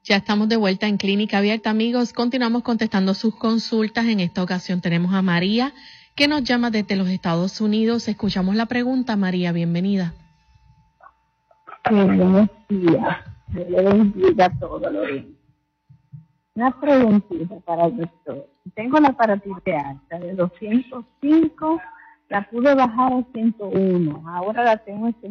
Ya estamos de vuelta en Clínica Abierta, amigos. Continuamos contestando sus consultas. En esta ocasión tenemos a María, que nos llama desde los Estados Unidos. Escuchamos la pregunta. María, bienvenida. Buenos días. Dios le bendiga todo, Lorena. Una preguntita para el doctor. Tengo la paratitis alta de 205, la pude bajar a 101, ahora la tengo en